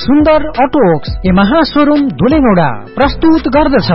सुन्दर auto works Yamaha showroom धुलेगौडा प्रस्तुत गर्दछ।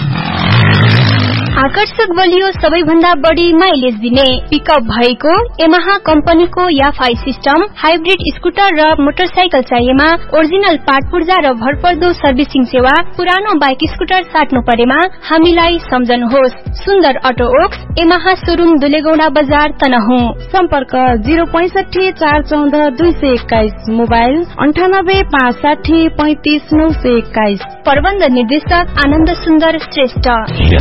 आकर्षक बलियो सबैभन्दा बढी माइलेज दिने पिकअप भएको यामाहा कम्पनीको याफाई सिस्टम हाइब्रिड स्कुटर र मोटरसाइकल चाहिएमा ओरिजिनल पार्ट पुर्जा र भरपर्दो सर्भिसिङ सेवा पुरानो बाइक स्कुटर साट्नु परेमा हामीलाई सम्झनुहोस्। सुन्दर अटो वर्क्स यामाहा शोरूम दुलेगौडा बजार तनहुँ। सम्पर्क 065 414 221 मोबाइल 98 560 35 921। प्रबन्ध निर्देशक आनन्द सुन्दर श्रेष्ठ।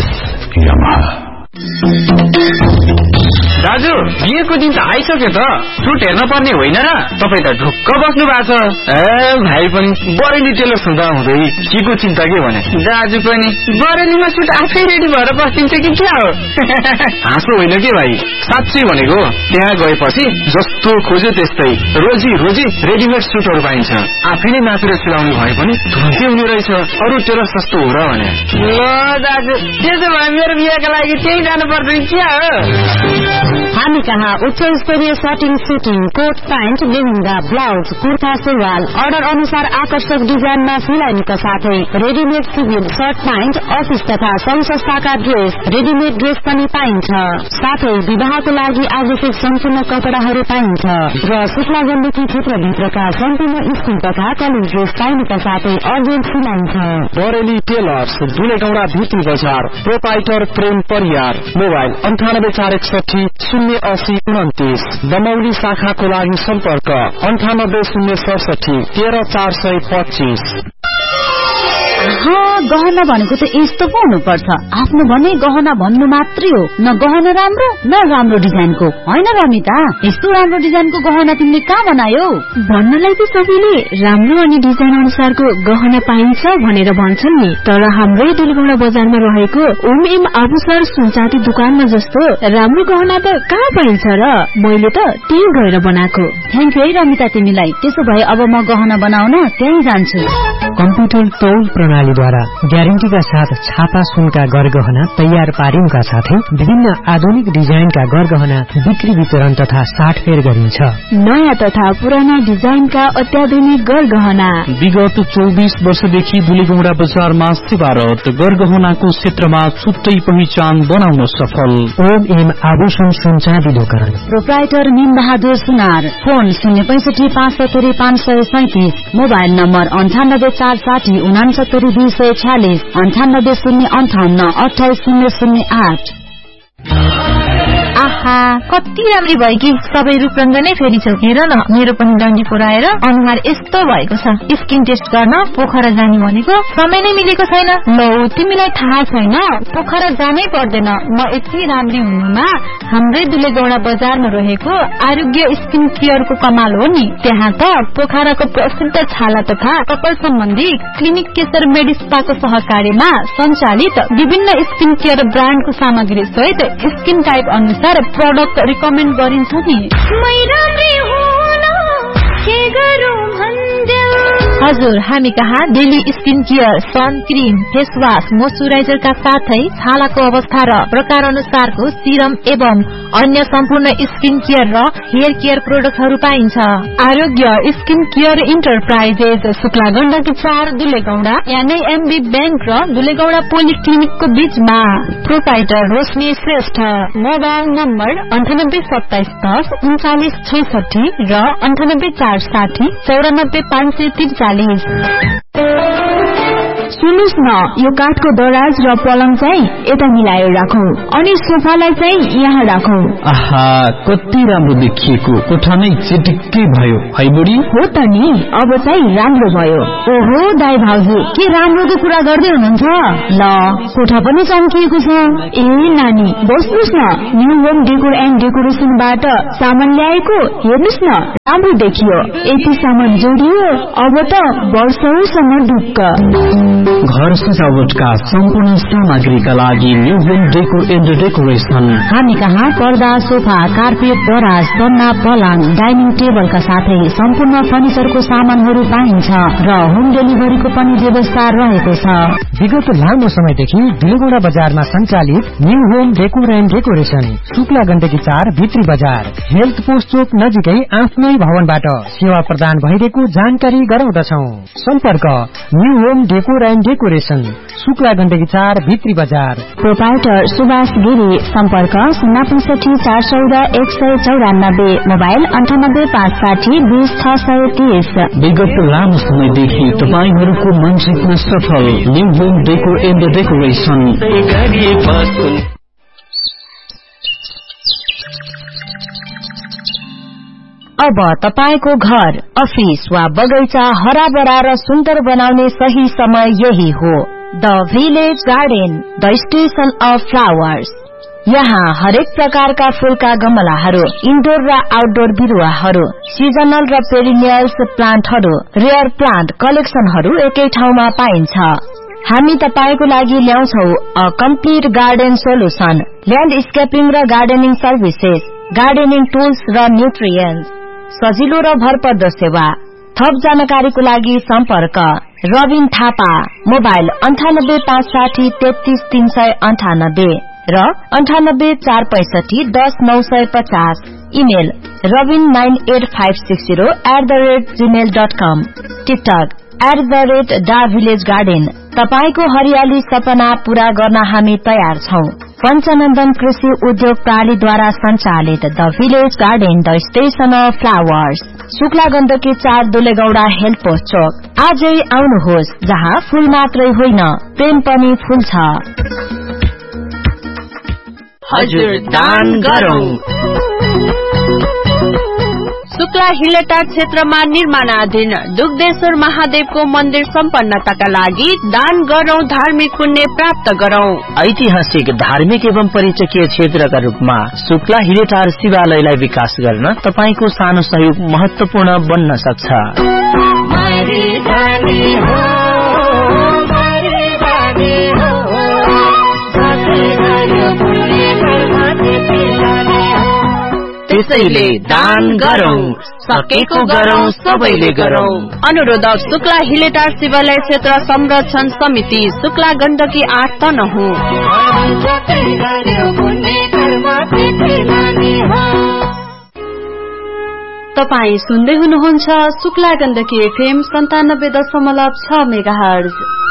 दाजु बिहेको दिन त आइसक्यो त, सुट हेर्न पर्ने होइन र? तपाईँ त ढुक्क बस्नु भएको छ। भाइ पनि बरेली टेलर सुन्दा हुँदै के को चिन्ता के भने? दाजु पनि बरेलीमा सुट आफै रेडी भएर बस्दिन्छ कि क्या हो? हाँसो होइन के भाइ, साँच्चै भनेको। त्यहाँ गएपछि जस्तो खोज्यो त्यस्तै रोजी रोजी रेडिमेड सुटहरू पाइन्छ। आफैले नापेर सिलाउनु भए पनि तुरन्तै हुने रहेछ। अरू टेलर सस्तो हो र भने? ल दाजु त्यसो भए मेरो बिहेको लागि त्यही जानु पर्छ क्या हो? हामी कहाँ उच्च स्तरीय shirting, shooting, coat pant, lehenga, blouse, kurta, सुरुवाल अर्डर अनुसार आकर्षक डिजाइनमा सिलाइनुका साथै readymade civil short pant, office तथा संघ संस्थाका ड्रेस, रेडिमेड ड्रेस पनि पाइन्छ। साथै विवाहको लागि आवश्यक सम्पूर्ण कपडाहरू पाइन्छ र शुक्ला गण्डकी क्षेत्रभित्रका सम्पूर्ण स्कुल तथा कलेज ड्रेस पाइनुका साथै अर्जेन्ट सिलाइन्छ। बरेली टेलर्स दुलेगौडा भित्री बजार। प्रोपाइटर प्रेम परियार। मोबाइल 98 461 080 29। दमौली शाखाको लागि सम्पर्क 98 067 13 425। गहना भनेको त यस्तो पो हुनुपर्छ। आफ्नो भने गहना भन्नु मात्रै हो, न गहना राम्रो न राम्रो डिजाइनको होइन। रमिता, यस्तो राम्रो डिजाइनको गहना तिमीले कहाँ बनायो? भन्नलाई त सबैले राम्रो अनि डिजाइन अनुसारको गहना पाइन्छ भनेर भन्छन् नि, तर हाम्रै दुलेगौडा बजारमा रहेको ओम एम आभूषण सुनचाँदी दुकानमा जस्तो राम्रो गहना त कहाँ पाइन्छ र? मैले त त्यही गएर बनाएको। थ्याङ्क यू है रमिता तिमीलाई। त्यसो भए अब म गहना बनाउन त्यही जान्छु। कम्प्युटर तौल प्रणालीद्वारा ग्यारेन्टीका साथ छापा सुनका गरगहना तयार पारिनुका साथै विभिन्न आधुनिक डिजाइनका गरगहना बिक्री वितरण तथा साटफेर गरिन्छ। नयाँ तथा पुराना डिजाइनका अत्याधुनिक गरगहना विगत 24 वर्षदेखि दुलेगौडा बजारमा सेवारत, गरगहनाको क्षेत्रमा छुट्टै पहिचान बनाउन सफल। ओम एम आभूषण सुनचाँदी दोकान। प्रोप्राइटर निम बहादुर सुनार। फोन 065 570 537। Mobile number 98 460 69 246 98 058 28 008। आहा, कति राम्री भयो कि सबै रूपरंग नै फेरि छौ। हेर न, मेरो पनि डन्डी पुराएर अनुहार यस्तो भएको छ। स्किन टेस्ट गर्न पोखरा जाने भनेको समय नै मिलेको छैन। लौ, तिमीलाई थाहा छैन, पोखरा जानै पर्दैन। म यति राम्री हुनुमा हाम्रै दुलेगौडा बजारमा रहेको आरोग्य स्किन केयरको कमाल हो नि। त्यहाँ त पोखराको प्रसिद्ध छाला तथा कपाल सम्बन्धी क्लिनिक केशर मेडिस्पाको सहकार्यमा सञ्चालित विभिन्न स्किन केयर ब्रान्डको सामग्री सहित स्किन टाइप अनुसार प्रोडक्ट रिकमेन्ड गरिन्छ नि। हजुर, हामी कहाँ daily skin care, sun cream, face wash, मोइस्चराइजरका साथै छालाको अवस्था र प्रकार अनुसारको सिरम एवं अन्य सम्पूर्ण स्किन केयर र हेयर केयर प्रोडक्टहरू पाइन्छ। आरोग्य skin care enterprises, Shukla Gandaki 4 दुलेगौडा, एनआईएमबी bank र दुलेगौडा पोलिक्लिनिकको बीचमा। प्रोप्राइटर रोशनी श्रेष्ठ। मोबाइल नम्बर 98 27 10 39 66 र 98 460 94 543। सुन्नुस् न, यो काठको दराज र पलङ चाहिँ यता मिलाएर राखौं अनि सोफालाई चाहिँ यहाँ राखौं। आहा, कति राम्रो देखिएको। कोठा नै चिटिक्कै भयो है बुढी? हो त नि, अब चाहिँ राम्रो भयो। ओहो दाइ भाउजू, के राम्रोको कुरा गर्दै हुनुहुन्छ? ल, कोठा पनि चम्किएको छ। ए नानी, बस्नुस् न। न्यू होम डेकोर एन्ड डेकोरेसनबाट सामान ल्याएको, हेर्नुस् न, राम्रो देखियो। यति सामान जोडियो, अब त वर्षौंसम्म ढुक्क। घर घर सजावटका सम्पूर्ण सामग्रीका लागि new home decor and decoration. हामी कहाँ पर्दा, सोफा, कार्पेट, दराज, तन्ना, पलङ, डाइनिङ टेबलका साथै सम्पूर्ण फर्निचरको सामानहरू पाइन्छ र होम डेलिभरीको पनि व्यवस्था रहेको छ। विगत लामो समयदेखि दिलगुडा बजारमा सञ्चालित new home decor and decoration, Shukla Gandaki 4 भित्री बजार, हेल्थ पोस्ट चोक नजिकै आफ्नै भवनबाट सेवा प्रदान भइरहेको जानकारी गराउँदछौ। सम्पर्क new home decor and decoration, Shukla Gandaki 4 भित्री बजार। प्रोपाइटर सुभाष गिरी। सम्पर्क 065 414 194, मोबाइल 98 560 20 630। विगत लामो समयदेखि तपाईहरूको मन जित्न सफल new home decor and decoration. अब तपाईको घर, अफिस वा बगैँचा हराभरा र सुन्दर बनाउने सही समय यही हो। The village garden, the station of flowers. यहाँ हरेक प्रकारका फूलका गमलाहरू, इन्डोर र आउटडोर बिरुवाहरू, सिजनल र पेरिनियल्स प्लान्टहरू, रेयर प्लान्ट कलेक्सनहरू एकै ठाउँमा पाइन्छ। हामी तपाईको लागि ल्याउँछौ अ कम्प्लिट गार्डन सोलुसन, ल्यान्डस्केपिङ र गार्डनिङ सर्भिसेस, गार्डनिङ टुल्स र न्युट्रिएन्ट्स, सजिलो र भरपर्दो सेवा। थप जानकारीको लागि सम्पर्क रबिन थापा, मोबाइल 98 560 33 398 र 98 465 10 950। Email robin98560@gmail.com। TikTok @davillagegarden। तपाईको हरियाली सपना पूरा गर्न हामी तयार छौं। पञ्चनन्दन कृषि उद्योग प्रणालीद्वारा सञ्चालित the village garden, the station of flowers, Shukla Gandaki 4 दुलेगौडा health post चोक। आजै आउनुहोस्, जहाँ फूल मात्रै होइन प्रेम पनि फूल्छ। हजुर दान गरौं। शुक्ला हिलेटार क्षेत्रमा निर्माणाधीन दुग्धेश्वर महादेवको मन्दिर सम्पन्नताका लागि दान गरौं, धार्मिक पुण्य प्राप्त गरौं। ऐतिहासिक, धार्मिक एवं पर्यटकीय क्षेत्रका रूपमा शुक्ला हिलेटार शिवालयलाई विकास गर्न तपाईको सानो सहयोग महत्वपूर्ण बन्न सक्छ। त्यसैले दान गरौं, सकेको गरौं, सबैले गरौं। अनुरोधक शुक्ला हिलेटार शिवालय क्षेत्र संरक्षण समिति, शुक्ला गण्डकी 8 तनहुँ। तपाई सुन्दै हुनुहुन्छ शुक्ला गण्डकी FM 97.6 मेगाहर्ज।